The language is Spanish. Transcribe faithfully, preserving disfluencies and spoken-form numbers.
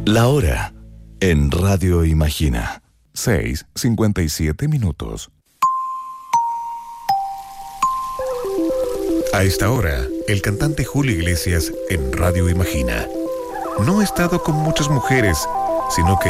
La hora en Radio Imagina. seis cincuenta y siete minutos. A esta hora, el cantante Julio Iglesias en Radio Imagina. No he estado con muchas mujeres, sino que